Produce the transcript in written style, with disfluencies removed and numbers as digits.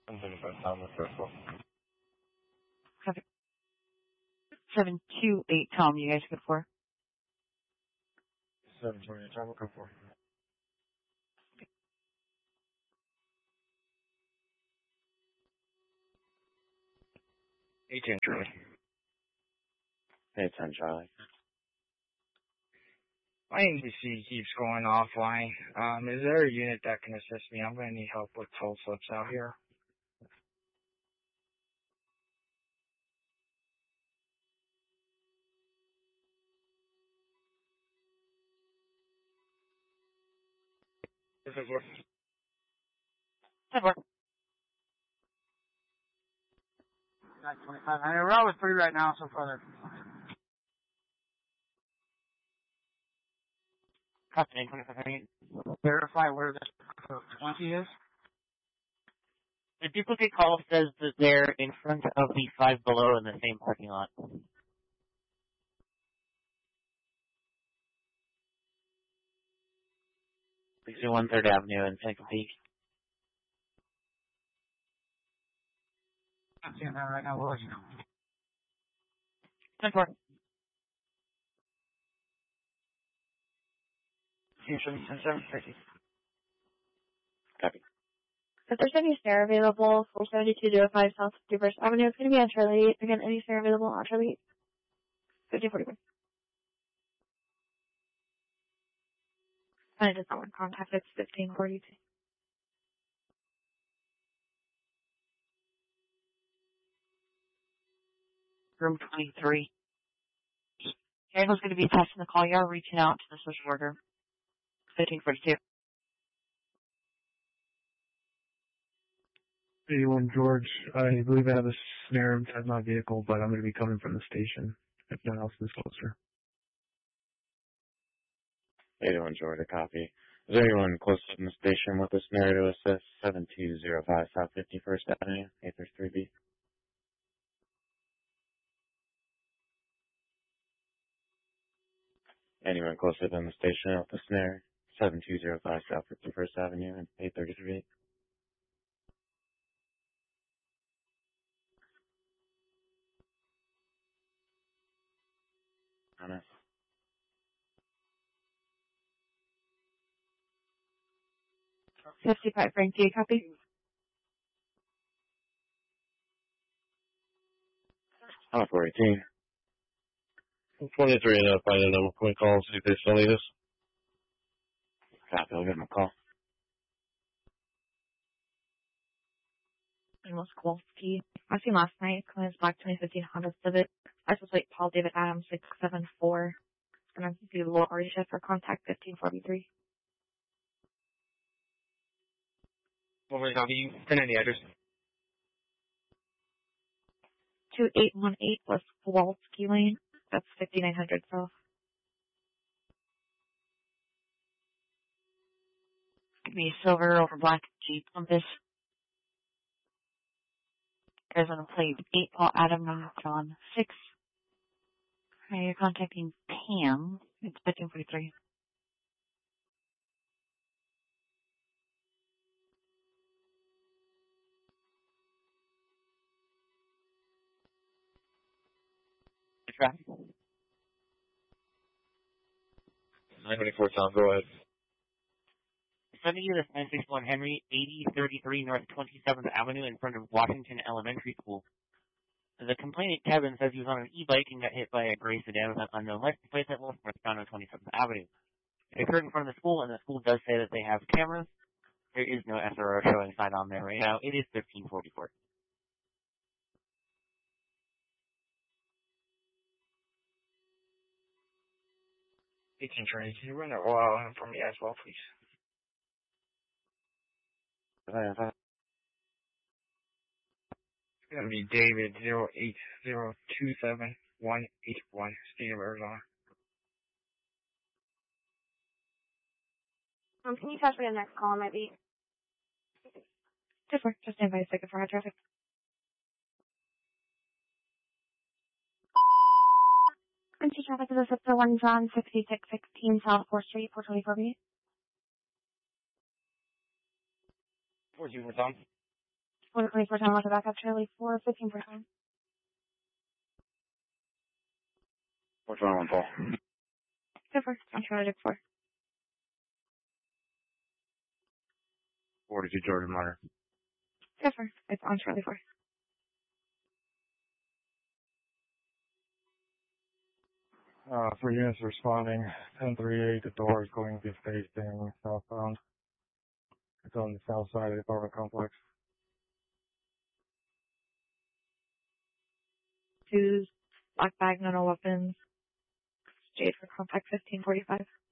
135 Tom, the first floor. 728 Tom, you guys good for? 728 Tom, looking for. 18 Charlie. 10 Charlie. My ABC keeps going offline. Is there a unit that can assist me? I'm going to need help with toll slips out here. This is what. That work. 25. We're out with 3 right now, so far. Copy 25. Verify where this 20 is. The duplicate call says that they're in front of the 5 Below in the same parking lot. 61 3rd Avenue in Pinnacle Peak. I'm seeing that right now. We'll let you know. 10-4. Copy. If there's any snare available, 47205 South 51st Avenue, it's going to be on Charlie 8. Again, any snare available on Charlie 8. 1541. And it does not want contact, it's 1542. Room 23. Daniel's going to be passing the call. You're reaching out to the social worker. 1542. 81 George, I believe I have a snare inside my vehicle, but I'm going to be coming from the station if no one else is closer. 81 George, a copy. Is there anyone closer in the station with a snare to assist? 7205 South 51st Avenue, 833B. Anyone closer than the station with a snare? 7205 South 51st Avenue and 833B. Honest. 55 Frank, do you copy? I'm 418. 23 and find a number. Can we call and see if they still need us? Copy, I'll give them a call. Most Kowalski. I seen last night, Clemens Black 2015 Honda Civic. License plate Paul David Adams 674. It's going to be low already shift for contact 1543. What was you send any address? 2818 West Kowalski Lane. That's 5900 South. It's going to be silver over black Jeep Compass. There's on a plate 8 Paul Adam John 6. Okay, you're contacting Pam. It's 1543. Traffic. 924 Tom, go ahead. Sending you to 961 Henry, 8033 North 27th Avenue in front of Washington Elementary School. The complainant, Kevin, says he was on an e-bike and got hit by a gray sedan with an unknown license plate that was found on 27th Avenue. It occurred in front of the school, and the school does say that they have cameras. There is no SRO showing sign on there right now. It is 1544. Train. Can you run that oil for me as well, please? Hi. It's going to be David 08027-181, State of Arizona. Can you pass me the next call? It might be. Just stand by a second for high traffic. Entry traffic is a 1 John 6616 South 4th Street, 424B. 424 Tom. Order 24 time, want to back up Charlie 4, 15 for time. What's wrong with Paul? Go first, on Charlie 4. 42 Jordan Martyr. Go first, it's on Charlie 4. For units responding, 1038, the door is going to be facing southbound. It's on the south side of the apartment complex. 2's, black bag, no weapons. Jade for contact 1545.